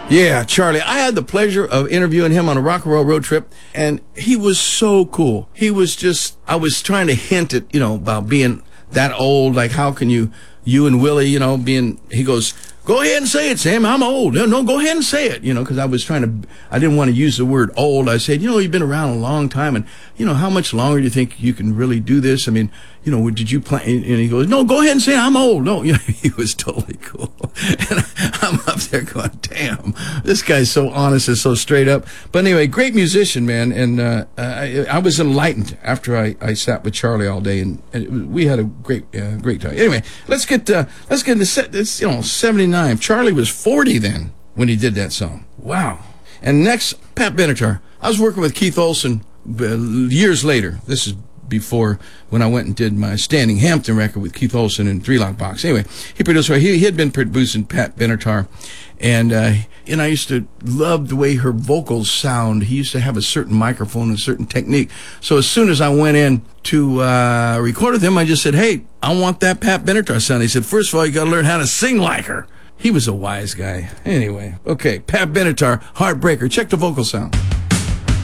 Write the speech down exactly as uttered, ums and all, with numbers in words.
Yeah, Charlie. I had the pleasure of interviewing him on a rock and roll road trip, and he was so cool. He was just, I was trying to hint at, you know, about being that old. Like, how can you, you and Willie, you know, being, he goes, go ahead and say it, Sam. I'm old. No, no, go ahead and say it, you know, because I was trying to, I didn't want to use the word old. I said, you know, you've been around a long time, and, you know, how much longer do you think you can really do this? I mean, you know, did you plan? And he goes, no, go ahead and say I'm old. No, you know, he was totally cool. And I'm up there going, damn, this guy's so honest and so straight up. But anyway, great musician, man. And uh, I, I was enlightened after I, I sat with Charlie all day, and, and it was, we had a great, uh, great time. Anyway, let's get, uh, let's get into set. It's, you know, seventy-nine. Charlie was forty then when he did that song. Wow. And next, Pat Benatar. I was working with Keith Olsen uh, years later. This is before when I went and did my Standing Hampton record with Keith Olsen and Three Lock Box. Anyway, he produced her. He, he had been producing Pat Benatar, and uh, and I used to love the way her vocals sound. He used to have a certain microphone and a certain technique. So as soon as I went in to uh, record with him, I just said, hey, I want that Pat Benatar sound. He said, first of all, you got to learn how to sing like her. He was a wise guy. Anyway, okay, Pat Benatar, Heartbreaker. Check the vocal sound.